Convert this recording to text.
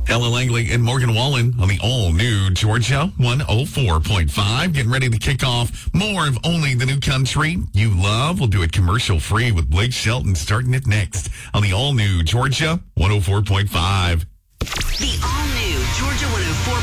Ella Langley and Morgan Wallen on the all-new Georgia 104.5. Getting ready to kick off more of Only the New Country You Love. We'll do it commercial-free with Blake Shelton starting it next on the all-new Georgia 104.5. The all-new Georgia 104.